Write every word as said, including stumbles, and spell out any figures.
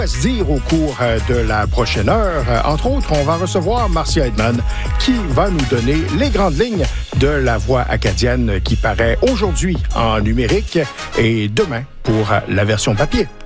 À se dire au cours de la prochaine heure. Entre autres, on va recevoir Marcia Edman qui va nous donner les grandes lignes de la voix acadienne qui paraît aujourd'hui en numérique et demain pour la version papier.